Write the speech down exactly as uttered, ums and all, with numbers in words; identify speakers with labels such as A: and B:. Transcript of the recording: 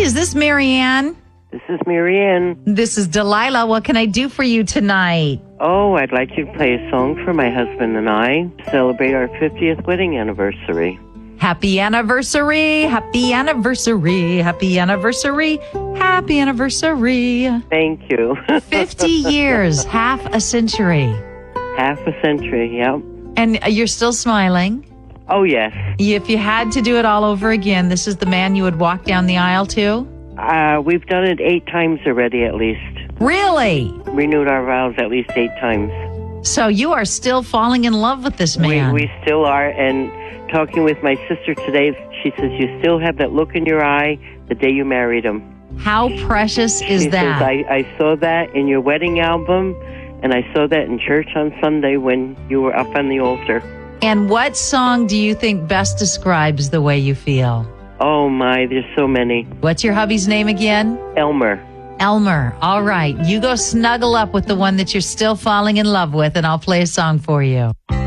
A: is this Marianne?
B: This is Marianne.
A: This is Delilah. What can I do for you tonight?
B: Oh, I'd like you to play a song for my husband and I to celebrate our fiftieth wedding anniversary.
A: Happy anniversary, happy anniversary, happy anniversary, happy anniversary.
B: Thank you.
A: fifty years, half a century.
B: Half a century, yep.
A: And you're still smiling.
B: Oh, yes.
A: If you had to do it all over again, this is the man you would walk down the aisle to?
B: Uh, we've done it eight times already, at least.
A: Really?
B: Renewed our vows at least eight times.
A: So you are still falling in love with this man.
B: We, we still are, and talking with my sister today, she says you still have that look in your eye the day you married him.
A: How precious is
B: she
A: that?
B: Says, I, I saw that in your wedding album, and I saw that in church on Sunday when you were up on the altar.
A: And what song do you think best describes the way you feel?
B: Oh, my, there's so many.
A: What's your hubby's name again?
B: Elmer.
A: Elmer. All right. You go snuggle up with the one that you're still falling in love with, and I'll play a song for you.